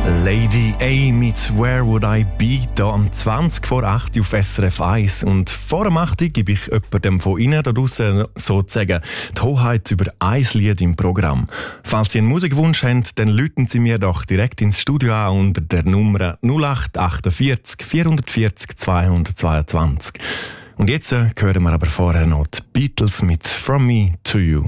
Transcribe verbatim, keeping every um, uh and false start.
Lady A mit Where Would I Be, hier am zwanzig vor acht auf S R F eins. Und vor dem acht gebe ich jemandem von Ihnen da draussen sozusagen die Hoheit über ein Lied im Programm. Falls Sie einen Musikwunsch haben, dann rufen Sie mir doch direkt ins Studio an unter der Nummer null acht achtundvierzig vierhundertvierzig zweihundertzweiundzwanzig. Und jetzt hören wir aber vorher noch die Beatles mit From Me to You.